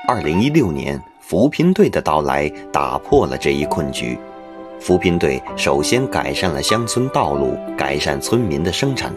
2016年，扶贫队的到来打破了这一困局。扶贫队首先改善了乡村道路，改善村民的生产